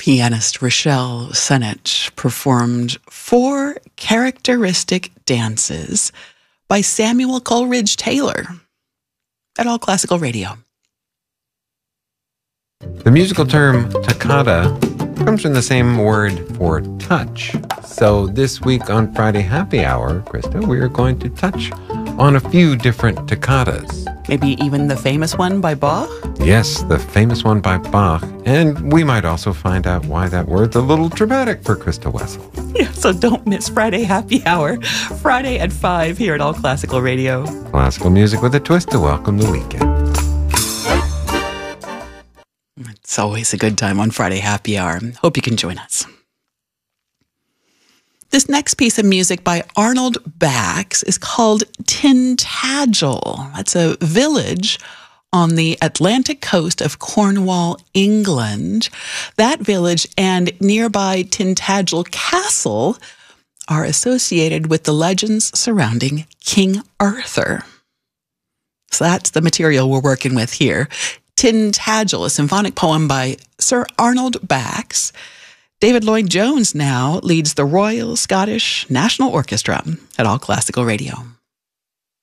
Pianist Rochelle Sennett performed 4 characteristic dances by Samuel Coleridge Taylor at All Classical Radio. The musical term toccata comes from the same word for touch. So this week on Friday Happy Hour, Krista, we are going to touch on a few different toccatas. Maybe even the famous one by Bach? Yes, the famous one by Bach. And we might also find out why that word's a little dramatic for Krista Wessel. Yeah, so don't miss Friday Happy Hour, Friday at 5 here at All Classical Radio. Classical music with a twist to welcome the weekend. It's always a good time on Friday Happy Hour. Hope you can join us. This next piece of music by Arnold Bax is called Tintagel. That's a village on the Atlantic coast of Cornwall, England. That village and nearby Tintagel Castle are associated with the legends surrounding King Arthur. So that's the material we're working with here. Tintagel, a symphonic poem by Sir Arnold Bax. David Lloyd-Jones now leads the Royal Scottish National Orchestra at All Classical Radio.